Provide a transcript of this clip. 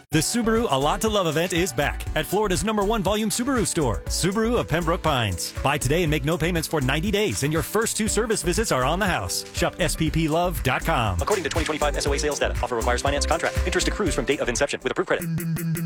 The Subaru A Lot to Love event is back at Florida's #1 volume Subaru store, Subaru of Pembroke Pines. Buy today and make no payments for 90 days, and your first 2 service visits are on the house. Shop SPPLove.com. According to 2025 SOA sales data, offer requires finance contract. Interest accrues from date of inception with approved credit.